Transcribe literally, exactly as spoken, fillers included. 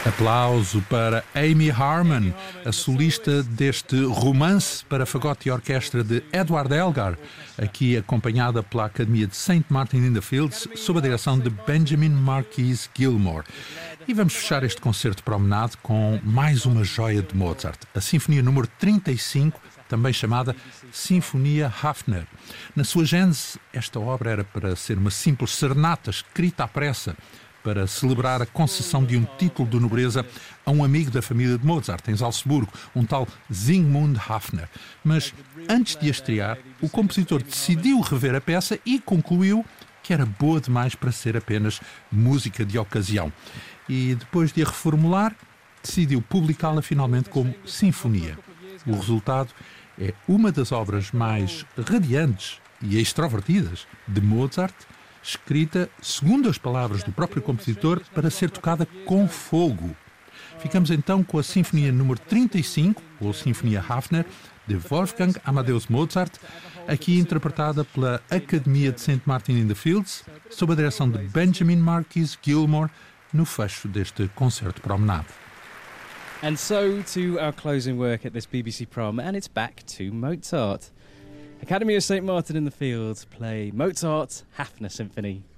Aplauso para Amy Harmon, a solista deste romance para fagote e orquestra de Edward Elgar, aqui acompanhada pela Academia de Saint Martin in the Fields, sob a direção de Benjamin Marquis Gilmore. E vamos fechar este concerto promenade com mais uma joia de Mozart, a Sinfonia número trinta e cinco, também chamada Sinfonia Hafner. Na sua gênese, esta obra era para ser uma simples serenata escrita à pressa, para celebrar a concessão de um título de nobreza a um amigo da família de Mozart, em Salzburgo, um tal Zygmunt Hafner. Mas, antes de a estrear, o compositor decidiu rever a peça e concluiu que era boa demais para ser apenas música de ocasião. E, depois de a reformular, decidiu publicá-la finalmente como sinfonia. O resultado é uma das obras mais radiantes e extrovertidas de Mozart, escrita, segundo as palavras do próprio compositor, para ser tocada com fogo. Ficamos então com a Sinfonia número trinta e cinco, ou Sinfonia Hafner, de Wolfgang Amadeus Mozart, aqui interpretada pela Academia de Saint Martin in the Fields, sob a direção de Benjamin Marquis Gilmore, no fecho deste concerto promenade. And so to our closing work at this B B C Prom, and it's back to Mozart. Academy of Saint Martin in the Fields play Mozart's Hafner Symphony.